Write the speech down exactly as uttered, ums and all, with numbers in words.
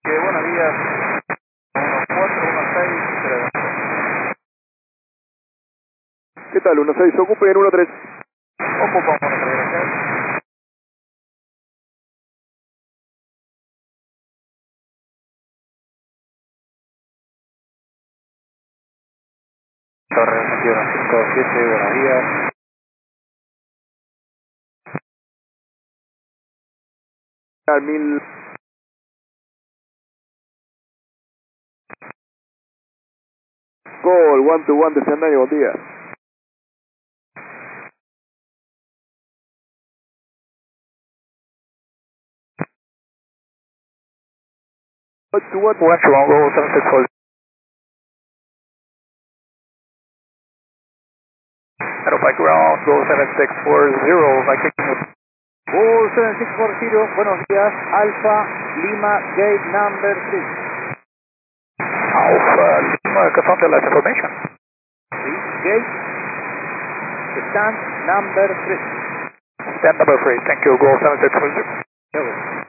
Eh, buenos días. uno cuatro uno seis tres. ¿Qué tal? uno seis, ocupe en uno tres. Ocupamos uno tres, gracias. Torre veintiuno cinco siete, buenos días. Al mil. Gol, one to one de San Daniel, buen día. one to one. one to one, go seven six four. Aeropike ground, go seven six four zero, Viking. Go seven six four zero, buenos días, Alpha Lima Gate number three. Alpha Lima, confirm the last information. Sí, Gate, stand number three. Stand number three, thank you, go seven six four zero. Luego.